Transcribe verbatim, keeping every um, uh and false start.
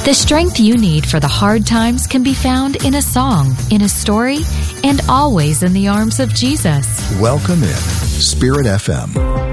The strength you need for the hard times can be found in a song, in a story, and always in the arms of Jesus. Welcome in Spirit F M.